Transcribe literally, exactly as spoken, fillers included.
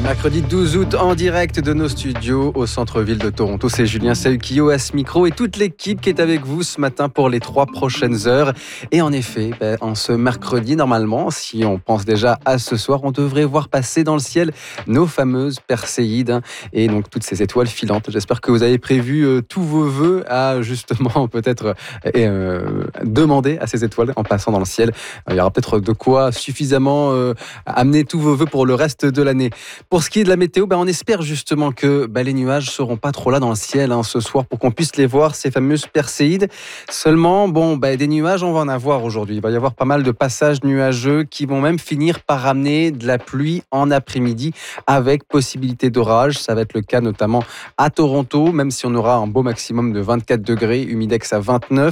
Mercredi douze août, en direct de nos studios au centre-ville de Toronto. C'est Julien Saukio à ce micro et toute l'équipe qui est avec vous ce matin pour les trois prochaines heures. Et en effet, ben, en ce mercredi, normalement, si on pense déjà à ce soir, on devrait voir passer dans le ciel nos fameuses Perséides hein, et donc toutes ces étoiles filantes. J'espère que vous avez prévu euh, tous vos vœux à justement peut-être euh, demander à ces étoiles en passant dans le ciel. Il y aura peut-être de quoi suffisamment euh, amener tous vos vœux pour le reste de l'année. Pour ce qui est de la météo, ben on espère justement que ben les nuages ne seront pas trop là dans le ciel hein, ce soir pour qu'on puisse les voir, ces fameuses Perséides. Seulement, bon, ben des nuages, on va en avoir aujourd'hui. Il va y avoir pas mal de passages nuageux qui vont même finir par ramener de la pluie en après-midi avec possibilité d'orage. Ça va être le cas notamment à Toronto, même si on aura un beau maximum de vingt-quatre degrés, humidex à vingt-neuf.